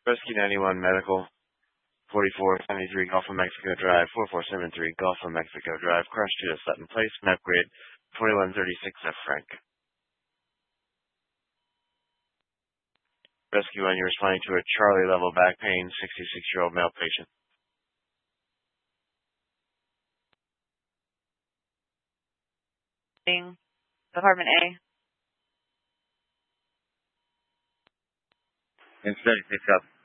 Rescue 91 Medical, 4473 Gulf of Mexico Drive, 4473 Gulf of Mexico Drive, Crush to Sutton Place, map grade 2136 F Frank. Rescue 1, you're responding to a Charlie level back pain, 66-year-old male patient. Department A. Instead, pick up.